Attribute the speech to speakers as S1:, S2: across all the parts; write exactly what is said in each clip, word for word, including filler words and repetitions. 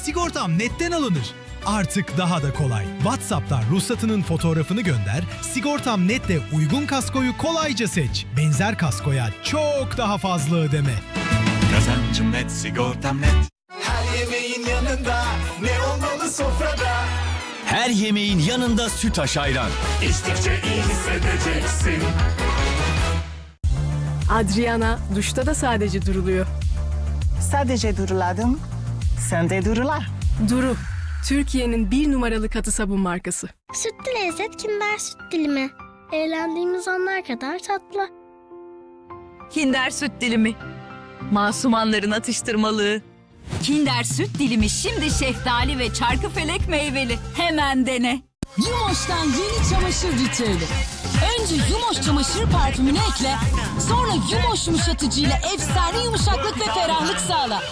S1: Sigortam netten alınır. Artık daha da kolay. WhatsApp'tan ruhsatının fotoğrafını gönder, Sigortam Net'le uygun kaskoyu kolayca seç. Benzer kaskoya çok daha fazla ödeme.
S2: Kazancım net, sigortam net.
S3: Her yemeğin yanında ne olmalı sofrada?
S4: Her yemeğin yanında sütaş ayran.
S3: İçtikçe iyi hissedeceksin.
S5: Adriana duşta da sadece duruluyor.
S6: Sadece duruladım. Sen de durula.
S5: Duru, Türkiye'nin bir numaralı katı sabun markası.
S7: Sütlü lezzet Kinder Süt Dilimi. Eğlendiğimiz anlar kadar tatlı.
S8: Kinder Süt Dilimi. Masumanların atıştırmalığı. Kinder Süt Dilimi şimdi şeftali ve çarkıfelek meyveli. Hemen dene.
S9: Yumoş'tan yeni çamaşır ritüeli. Önce Yumoş çamaşır parfümünü ekle, sonra Yumoş yumuşatıcıyla efsane yumuşaklık ve ferahlık sağla.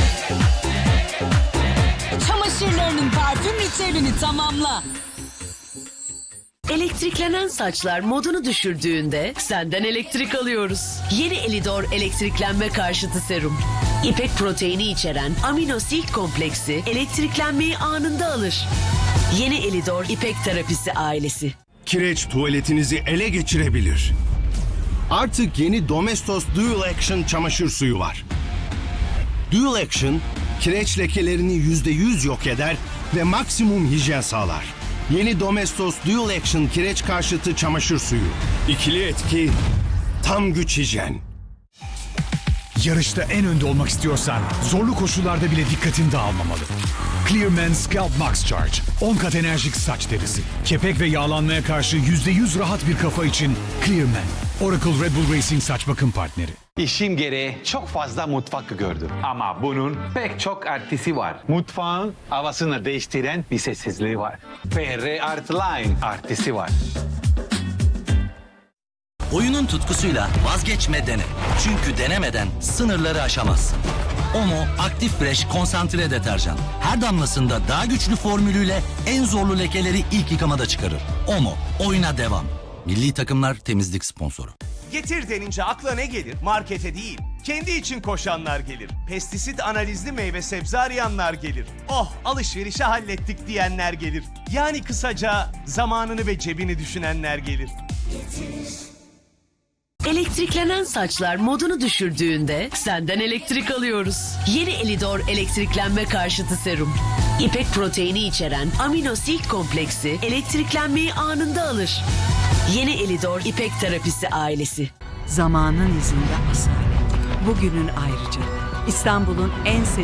S9: Çamaşırlarının parfüm ritüelini tamamla.
S10: Elektriklenen saçlar modunu düşürdüğünde senden elektrik alıyoruz. Yeni Elidor elektriklenme karşıtı serum. İpek proteini içeren amino silk kompleksi elektriklenmeyi anında alır. Yeni Elidor İpek terapisi ailesi.
S11: Kireç tuvaletinizi ele geçirebilir. Artık yeni Domestos Dual Action çamaşır suyu var. Dual Action, kireç lekelerini yüzde yüz yok eder ve maksimum hijyen sağlar. Yeni Domestos Dual Action kireç karşıtı çamaşır suyu. İkili etki, tam güç hijyen.
S12: Yarışta en önde olmak istiyorsan zorlu koşullarda bile dikkatin dağılmamalı. Clearman Scalp Max Charge. on kat enerjik saç derisi. Kepek ve yağlanmaya karşı yüzde yüz rahat bir kafa için Clearman. Oracle Red Bull Racing saç bakım partneri.
S13: İşim gereği çok fazla mutfak gördüm. Ama bunun pek çok artısı var. Mutfağın havasını değiştiren bir sessizliği var. F R Art Line artısı var.
S4: Oyunun tutkusuyla vazgeçme dene. Çünkü denemeden sınırları aşamazsın. Omo Aktif Fresh konsantre deterjan. Her damlasında daha güçlü formülüyle en zorlu lekeleri ilk yıkamada çıkarır. Omo, oyuna devam. Milli takımlar temizlik sponsoru.
S14: Getir denince akla ne gelir? Markete değil, kendi için koşanlar gelir. Pestisit analizli meyve sebze arayanlar gelir. Oh, alışverişi hallettik diyenler gelir. Yani kısaca zamanını ve cebini düşünenler gelir.
S10: Elektriklenen saçlar modunu düşürdüğünde senden elektrik alıyoruz. Yeni Elidor elektriklenme karşıtı serum. İpek proteini içeren amino silk kompleksi elektriklenmeyi anında alır. Yeni Elidor İpek terapisi ailesi.
S15: Zamanın izinde asalet. Bugünün ayrıca. İstanbul'un en sevilen